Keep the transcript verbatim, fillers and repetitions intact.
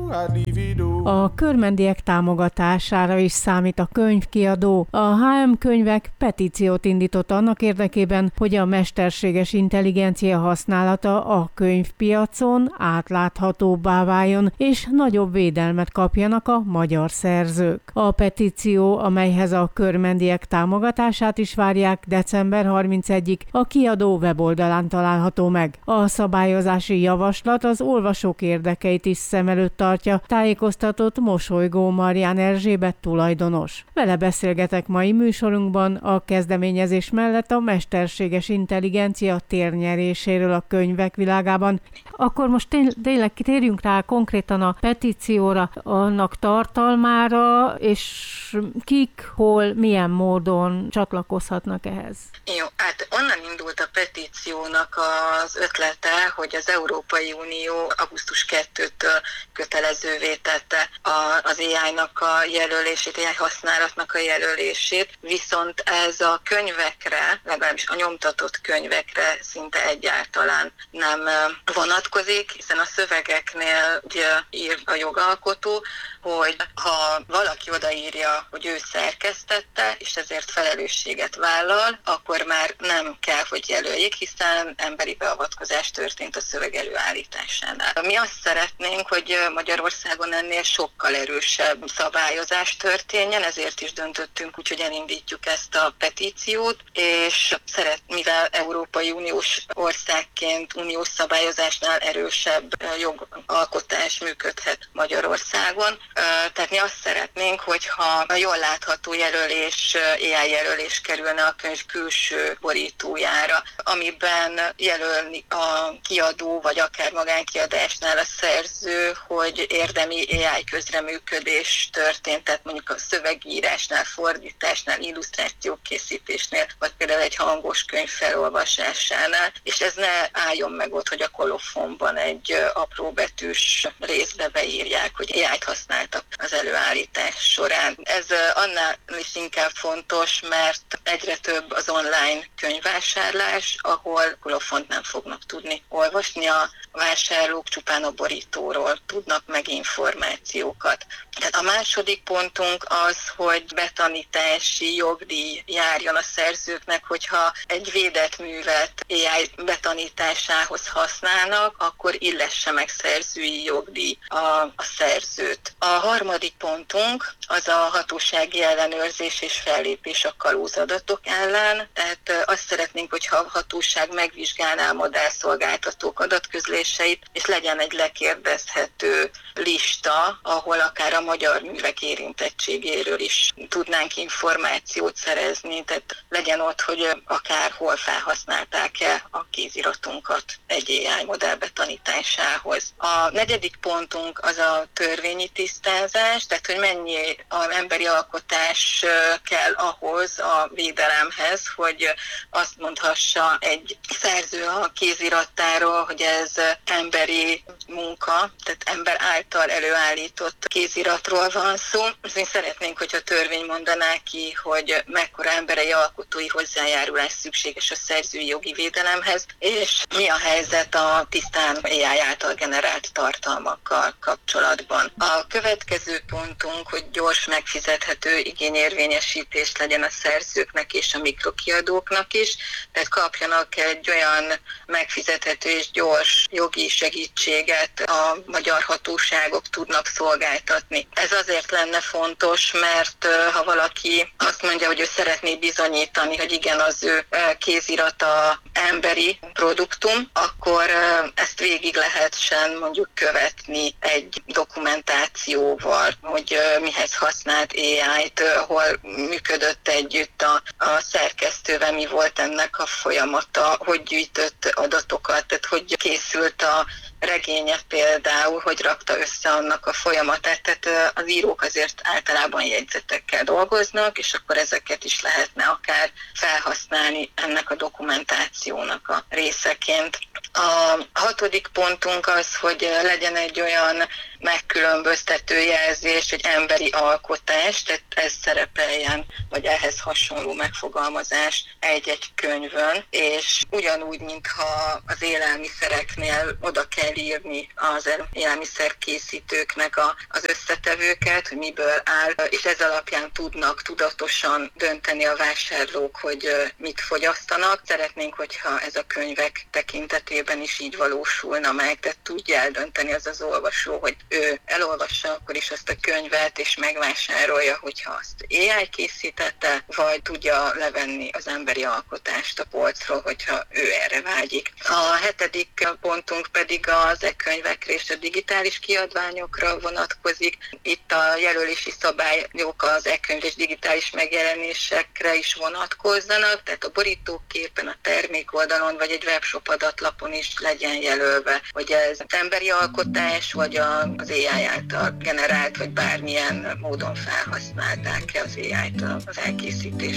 A körmendiek támogatására is számít a könyvkiadó. A há em Könyvek petíciót indított annak érdekében, hogy a mesterséges intelligencia használata a könyvpiacon átláthatóbbá váljon, és nagyobb védelmet kapjanak a magyar szerzők. A petíció, amelyhez a körmendiek támogatását is várják, december harmincegyedikéig a kiadó weboldalán található meg. A szabályozási javaslat az olvasók érdekeit is szem előtt tartja, tájékoztatott Mosolygó Marján Erzsébet tulajdonos. Vele beszélgetek mai műsorunkban a kezdeményezés mellett a mesterséges intelligencia térnyeréséről a könyvek világában. Akkor most tényleg térjünk rá konkrétan a petícióra, annak tartalmára, és kik, hol, milyen módon csatlakozhatnak ehhez. Jó, hát onnan indult a petíciónak az ötlete, hogy az Európai Unió augusztus elsejétől kötelezővé tette az á í-nak a jelölését, á í használatnak a jelölését, viszont ez a könyvekre, legalábbis a nyomtatott könyvekre szinte egyáltalán nem vonatkozik, hiszen a szövegeknél ugye ír a jogalkotó, hogy ha valaki odaírja, hogy ő szerkesztette, és ezért felelősséget vállal, akkor már nem kell, hogy jelöljék, hiszen emberi beavatkozás történt a szöveg előállításánál. Mi azt szeretnénk, hogy Magyarországon ennél sokkal erősebb szabályozás történjen, ezért is döntöttünk úgy, hogy elindítjuk ezt a petíciót, és szeret, mivel Európai Uniós országként uniós szabályozásnál erősebb jogalkotás működhet Magyarországon. Tehát mi azt szeretnénk, hogyha a jól látható jelölés, á í jelölés kerülne a könyv külső borítójára, amiben jelölni a kiadó, vagy akár magánkiadásnál a szerző, hogy érdemi á í közreműködés történt, tehát mondjuk a szövegírásnál, fordításnál, illusztrációkészítésnél, vagy például egy hangos könyv felolvasásánál, és ez ne álljon meg ott, hogy a kolofonban egy apróbetűs részbe beírják, hogy á í-t használtak az előállítás során. Ez annál is inkább fontos, mert egyre több az online könyvvásárlás, ahol kolofont nem fognak tudni olvasni a vásárlók, csupán a borítóról tudnak meg információkat. Tehát a második pontunk az, hogy betanítási jogdíj járjon a szerzőknek, hogyha egy védett művet á í betanításához használnak, akkor illesse meg szerzői jogdíj a, a szerzőt. A harmadik pontunk az a hatósági ellenőrzés és fellépés a kalózadatok ellen. Tehát azt szeretnénk, hogyha a hatóság megvizsgálná a modellszolgáltatók adatközléseit, és legyen egy lekérdezhető lista, ahol akár a magyar művek érintettségéről is tudnánk információt szerezni, tehát legyen ott, hogy akár hol felhasználták-e a kéziratunkat egy á í modell betanításához. A negyedik pontunk az a törvényi tisztázás, tehát hogy mennyi az emberi alkotás kell ahhoz a védelemhez, hogy azt mondhassa egy szerző a kézirattáról, hogy ez emberi munka, tehát ember által előállított kéziratról van szó. Mi szeretnénk, hogyha a törvény mondaná ki, hogy mekkora emberi alkotói hozzájárulás szükséges a szerzői jogi védelemhez, és mi a helyzet a tisztán á í által generált tartalmakkal kapcsolatban. A következő pontunk, hogy gyors, megfizethető igényérvényesítés legyen a szerzőknek és a mikrokiadóknak is, tehát kapjanak egy olyan megfizethető és gyors jogi segítséget a magyar hatóságok tudnak szolgáltatni. Ez azért lenne fontos, mert ha valaki azt mondja, hogy ő szeretné bizonyítani, hogy igen, az ő kézirata emberi produktum, akkor ezt végig lehessen mondjuk követni egy dokumentációval, hogy mihez használt á í-t, hol működött együtt a, a szerkesztővel, mi volt ennek a folyamata, hogy gyűjtött adatokat, tehát hogy készült a regénye például, hogy rakta össze annak a folyamatát, tehát az írók azért általában jegyzetekkel dolgoznak, és akkor ezeket is lehetne akár felhasználni ennek a dokumentációnak a részeként. A hatodik pontunk az, hogy legyen egy olyan megkülönböztető jelzés, hogy emberi alkotás, tehát ez szerepeljen, vagy ehhez hasonló megfogalmazás egy-egy könyvön, és ugyanúgy, mintha az élelmiszereknél oda kell felírni az élelmiszerkészítőknek a, az összetevőket, hogy miből áll, és ez alapján tudnak tudatosan dönteni a vásárlók, hogy mit fogyasztanak. Szeretnénk, hogyha ez a könyvek tekintetében is így valósulna meg, tehát tudja eldönteni az az olvasó, hogy ő elolvassa akkor is azt a könyvet, és megvásárolja, hogyha azt á i készítette, vagy tudja levenni az emberi alkotást a polcról, hogyha ő erre vágyik. A hetedik pontunk pedig az e-könyvekre és a digitális kiadványokra vonatkozik. Itt a jelölési szabályok az e-könyv és digitális megjelenésekre is vonatkozzanak, tehát a borítóképen, a termékoldalon vagy egy webshop adatlapon is legyen jelölve, hogy ez emberi alkotás, vagy az á i által generált, vagy bármilyen módon felhasználták az á i-t az elkészítés